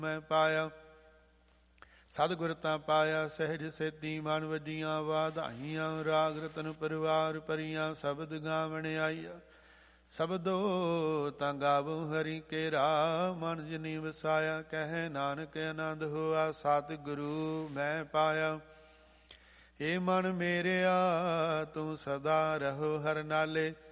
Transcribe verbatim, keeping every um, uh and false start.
ਮੈਂ ਪਾਇਆ। ਸਤਿਗੁਰ ਤਾਂ ਪਾਇਆ ਸਹਿਜ ਸੇਤੀ ਮਨ ਵਜੀਆਂ ਵਾਧਾਈਆਂ। ਰਾਗ ਰਤਨ ਪਰਿਵਾਰ ਭਰੀਆਂ ਸ਼ਬਦ ਗਾਵਣ ਆਈਆ। ਸ਼ਬਦੋ ਤਾਂ ਗਾਵੋ ਹਰੀ ਕੇਰਾ ਮਨ ਜਿਨੀ ਵਸਾਇਆ। ਕਹਿ ਨਾਨਕ ਆਨੰਦ ਹੋਆ ਸਤਿਗੁਰੂ ਮੈਂ ਪਾਇਆ। ਏ ਮਨ ਮੇਰਿਆ ਤੂੰ ਸਦਾ ਰਹੋ ਹਰ ਨਾਲੇ।